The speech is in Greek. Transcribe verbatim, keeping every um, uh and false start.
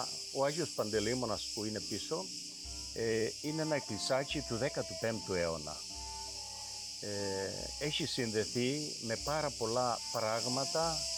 ο Άγιος Παντελεήμονας που είναι πίσω ε, είναι ένα εκκλησάκι του δέκατου πέμπτου αιώνα. Ε, έχει συνδεθεί με πάρα πολλά πράγματα